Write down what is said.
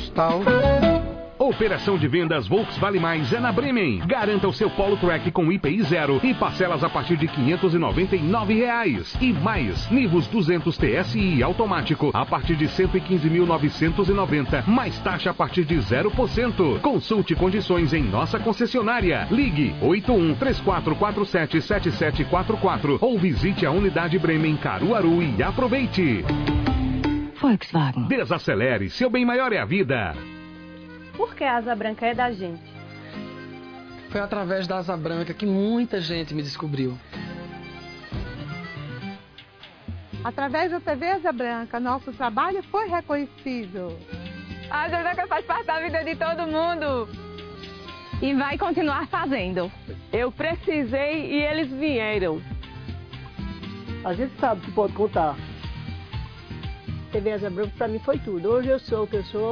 Cristal. Operação de vendas Volks Vale Mais é na Bremen. Garanta o seu Polo Track com IPI 0 e parcelas a partir de R$ 599. E mais, Nivus 200 TSI automático a partir de R$ 115.990. Mais taxa a partir de 0%. Consulte condições em nossa concessionária. Ligue 8134477744 ou visite a unidade Bremen Caruaru e aproveite. Volkswagen. Desacelere, seu bem maior é a vida. Por que a Asa Branca é da gente? Foi através da Asa Branca que muita gente me descobriu. Através da TV Asa Branca, nosso trabalho foi reconhecido. A Asa Branca faz parte da vida de todo mundo. E vai continuar fazendo. Eu precisei e eles vieram. A gente sabe que pode contar. TV Asa Branca para mim foi tudo. Hoje eu sou o que eu sou.